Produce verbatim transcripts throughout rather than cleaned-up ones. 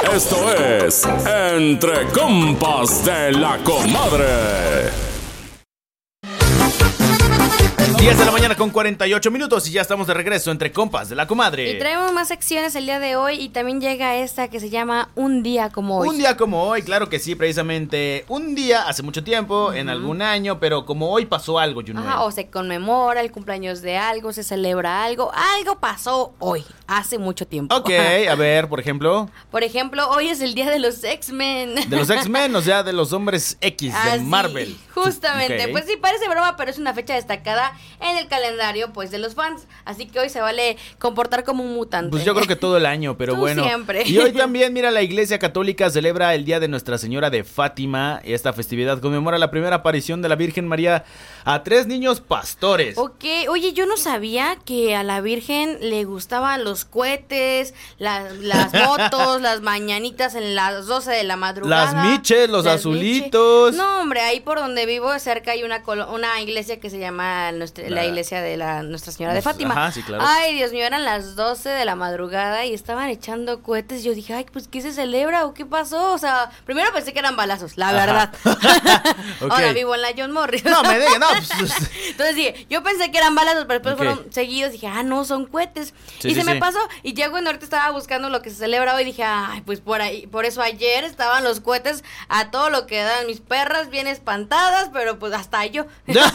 Esto es Entre Compas de la Comadre. diez de la mañana con cuarenta y ocho minutos y ya estamos de regreso entre compas de la comadre. Y traemos más secciones el día de hoy y también llega esta que se llama Un día como hoy. Un día como hoy, claro que sí, precisamente un día hace mucho tiempo, uh-huh. en algún año, pero como hoy pasó algo, Junuel. Ajá, o se conmemora el cumpleaños de algo, se celebra algo, algo pasó hoy, hace mucho tiempo. Ok, a ver, por ejemplo. Por ejemplo, hoy es el día de los X-Men. De los X-Men, o sea, de los hombres X ah, de sí, Marvel. Justamente, okay. Pues sí, parece broma, pero es una fecha destacada en el calendario, pues, de los fans. Así que hoy se vale comportar como un mutante. Pues yo creo que todo el año, pero Tú bueno. siempre. Y hoy también, mira, la Iglesia Católica celebra el Día de Nuestra Señora de Fátima. Esta festividad conmemora la primera aparición de la Virgen María a tres niños pastores. Ok, oye, yo no sabía que a la Virgen le gustaban los cohetes, la, las motos, las mañanitas en las doce de la madrugada. Las miches, los las azulitos. Miche. No, hombre, ahí por donde vivo cerca hay una colo- una iglesia que se llama nuestra, la, la iglesia de la Nuestra Señora de Fátima. Ajá, sí, claro. Ay, Dios mío, eran las doce de la madrugada y estaban echando cohetes. Yo dije, ay, pues, ¿qué se celebra o qué pasó? O sea, primero pensé que eran balazos, la Ajá. verdad. Okay. Ahora vivo en la John Morris. No, me digan, no. Entonces dije, yo pensé que eran balazos, pero después okay. fueron seguidos. Dije, ah, no, son cohetes. Sí, y sí, se sí. me pasó. Y ya cuando ahorita estaba buscando lo que se celebra hoy, dije, ay, pues por ahí, por eso ayer estaban los cohetes a todo lo que dan mis perras bien espantadas, pero pues hasta yo.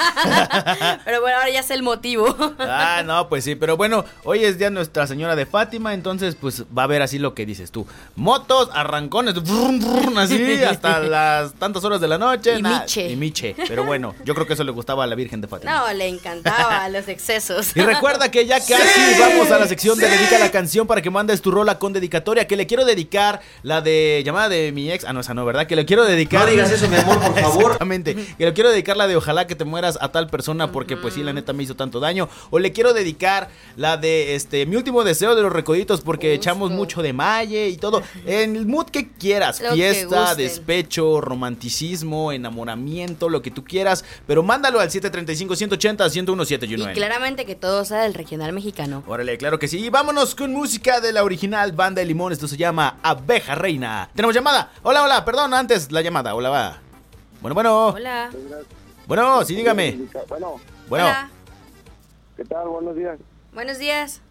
Pero bueno, ahora ya sé el motivo. Ah, no, pues sí, pero bueno, hoy es día de Nuestra Señora de Fátima, entonces pues va a haber así lo que dices tú. Motos, arrancones, brum, brum, así hasta las tantas horas de la noche. Y nah, miche. Y miche, pero bueno, yo creo que eso le gustaba a la Virgen de Fátima. No, le encantaba los excesos. Y recuerda que ya casi sí, vamos a la sección sí. de Dedica la Canción para que mandes tu rola con dedicatoria, que le quiero dedicar la de llamada de mi ex, ah no, esa no, ¿verdad? Que le quiero dedicar. No digas eso, mi amor, por favor. Exactamente, que le quiero dedicar la de Ojalá que te mueras a tal persona porque uh-huh. pues sí, la neta me hizo tanto daño. O le quiero dedicar la de este Mi último deseo de los Recoditos porque Justo. echamos mucho de malle y todo. En el mood que quieras, lo fiesta, despecho, romanticismo, enamoramiento, lo que tú quieras, pero mándalo al siete tres cinco, uno ocho cero, uno uno siete. Y claramente que todo sea del regional mexicano. Órale, claro que sí. Y vámonos con música de la original Banda de Limón. Esto se llama Abeja Reina. Tenemos llamada. Hola, hola, perdón, antes la llamada. Hola, va. Bueno, bueno. Hola. Bueno, sí, dígame. Bueno. Bueno. Hola. ¿Qué tal? Buenos días. Buenos días.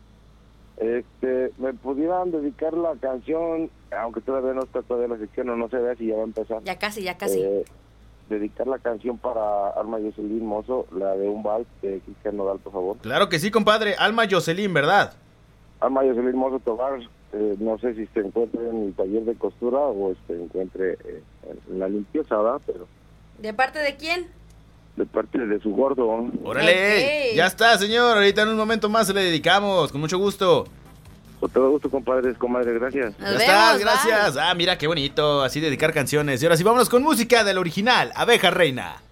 Este, ¿me pudieran dedicar la canción, aunque todavía no está todavía la sección, o no se ve si ya va a empezar? Ya casi, ya casi. Eh, dedicar la canción para Alma Jocelyn Mozo, la de un vals de Cristian Nodal, por favor. Claro que sí, compadre. Alma Jocelyn, ¿verdad? Alma Jocelyn Mozo Tobar, eh, no sé si se encuentra en el taller de costura o se encuentre eh, en la limpieza, ¿verdad? Pero... ¿De parte de quién? De parte de su gordo. ¡Órale! Okay. Ya está, señor. Ahorita en un momento más se le dedicamos. Con mucho gusto. Con todo gusto, compadres, comadres. Gracias. Nos ya vemos, estás, gracias. bye. Ah, mira qué bonito. Así dedicar canciones. Y ahora sí, vámonos con música del original. Abeja Reina.